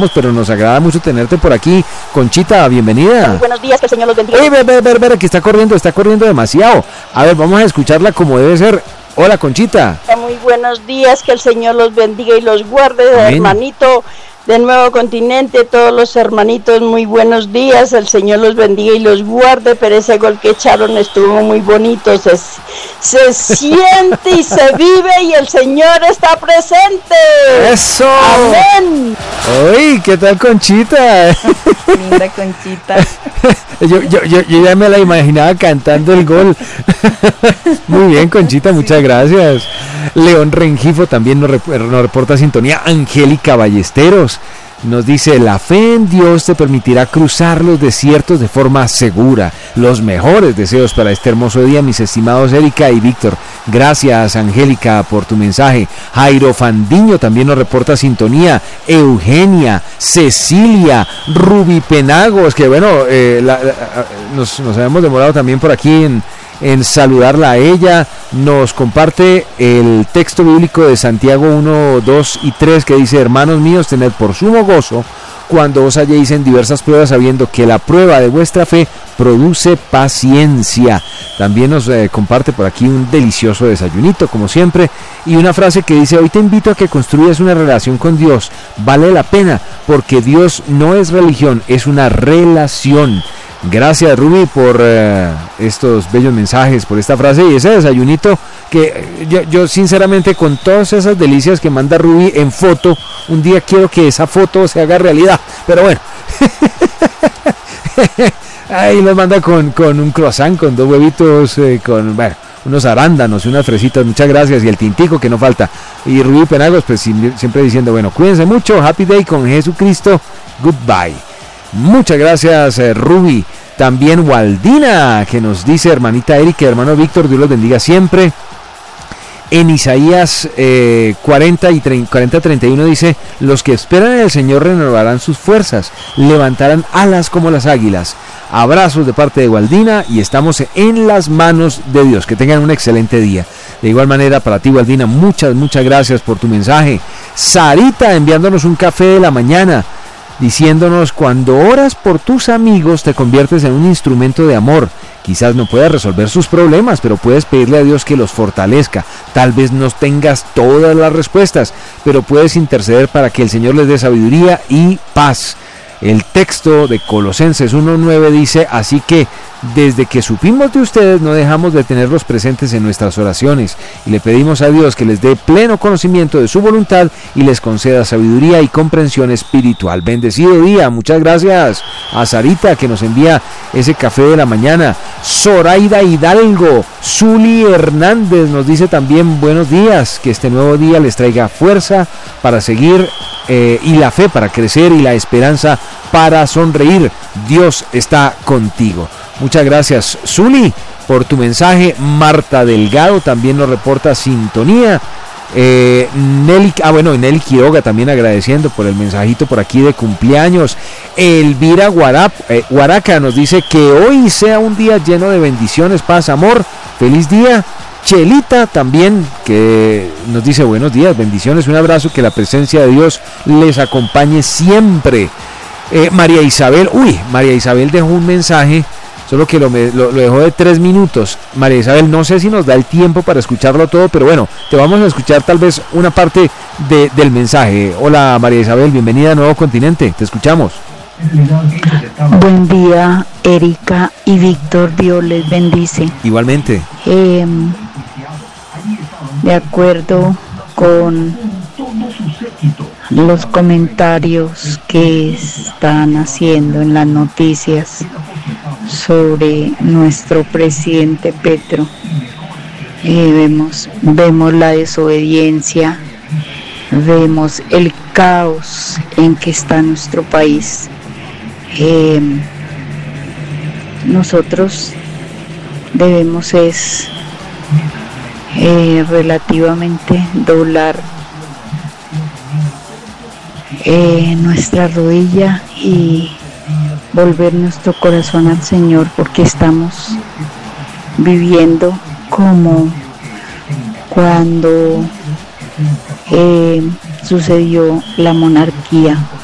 escuchamos, pero nos agrada mucho tenerte por aquí. Conchita, bienvenida. Muy buenos días, que el Señor los bendiga. Ver, que está corriendo demasiado. A ver, vamos a escucharla como debe ser. Hola, Conchita. Muy buenos días, que el Señor los bendiga y los guarde. Amén. Hermanito del Nuevo Continente, todos los hermanitos, muy buenos días, el Señor los bendiga y los guarde, pero ese gol que echaron estuvo muy bonito, se siente y se vive y el Señor está presente. ¡Eso! ¡Amén! ¡Uy! ¿Qué tal, Conchita? Linda Conchita. Yo ya me la imaginaba cantando el gol. Muy bien, Conchita, muchas gracias. León Rengifo también nos reporta sintonía. Angélica Ballesteros nos dice: la fe en Dios te permitirá cruzar los desiertos de forma segura. Los mejores deseos para este hermoso día, mis estimados Erika y Víctor. Gracias, Angélica, por tu mensaje. Jairo Fandiño también nos reporta sintonía. Eugenia, Cecilia, Ruby Penagos, que bueno, nos habíamos demorado también por aquí en saludarla a ella. Nos comparte el texto bíblico de Santiago 1, 2 y 3 que dice: hermanos míos, tened por sumo gozo cuando os halléis en diversas pruebas, sabiendo que la prueba de vuestra fe produce paciencia. También nos comparte por aquí un delicioso desayunito, como siempre, y una frase que dice: hoy te invito a que construyas una relación con Dios. Vale la pena, porque Dios no es religión, es una relación. Gracias, Ruby, por estos bellos mensajes, por esta frase y ese desayunito que yo sinceramente, con todas esas delicias que manda Ruby en foto, un día quiero que esa foto se haga realidad, pero bueno. Ahí nos manda con un croissant, con 2 huevitos, con unos arándanos y unas fresitas, muchas gracias, y el tintico que no falta. Y Ruby Penagos, pues siempre diciendo, bueno, cuídense mucho, happy day con Jesucristo, goodbye. Muchas gracias, Ruby. También Waldina, que nos dice: hermanita Erika, hermano Víctor, Dios los bendiga siempre. En Isaías 40:31 dice: los que esperan en el Señor renovarán sus fuerzas, levantarán alas como las águilas. Abrazos de parte de Waldina, y estamos en las manos de Dios. Que tengan un excelente día. De igual manera para ti, Waldina, muchas gracias por tu mensaje. Sarita enviándonos un café de la mañana, diciéndonos: cuando oras por tus amigos te conviertes en un instrumento de amor. Quizás no puedas resolver sus problemas, pero puedes pedirle a Dios que los fortalezca. Tal vez no tengas todas las respuestas, pero puedes interceder para que el Señor les dé sabiduría y paz. El texto de Colosenses 1:9 dice: así que desde que supimos de ustedes no dejamos de tenerlos presentes en nuestras oraciones, y le pedimos a Dios que les dé pleno conocimiento de su voluntad y les conceda sabiduría y comprensión espiritual. Bendecido día. Muchas gracias a Sarita, que nos envía ese café de la mañana. Zoraida Hidalgo, Zuli Hernández nos dice también: buenos días, que este nuevo día les traiga fuerza para seguir, y la fe para crecer, y la esperanza para sonreír. Dios está contigo. Muchas gracias, Zuli, por tu mensaje. Marta Delgado también nos reporta sintonía. Nelly Quiroga también agradeciendo por el mensajito por aquí de cumpleaños. Elvira Guaraca nos dice: que hoy sea un día lleno de bendiciones, paz, amor. Feliz día. Chelita también, que nos dice: buenos días, bendiciones, un abrazo, que la presencia de Dios les acompañe siempre. María Isabel dejó un mensaje, solo que lo dejó de 3 minutos. María Isabel, no sé si nos da el tiempo para escucharlo todo, pero bueno, te vamos a escuchar tal vez una parte del mensaje. Hola, María Isabel, bienvenida a Nuevo Continente, te escuchamos. Buen día, Erika y Víctor, Dios les bendice. Igualmente. De acuerdo con los comentarios que están haciendo en las noticias sobre nuestro presidente Petro, vemos la desobediencia, vemos el caos en que está nuestro país. Nosotros debemos relativamente doblar nuestra rodilla y volver nuestro corazón al Señor, porque estamos viviendo como cuando sucedió la monarquía